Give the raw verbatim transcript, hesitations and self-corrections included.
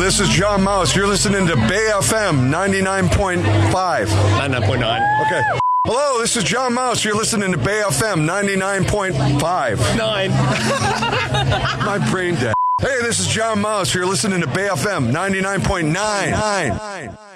this is John Mouse. You're listening to Bay F M ninety-nine point five. ninety-nine point nine. Okay. Hello, this is John Mouse. You're listening to Bay F M ninety-nine point five. Nine. My brain dead. Hey, this is John Mouse. You're listening to Bay F M ninety-nine point nine.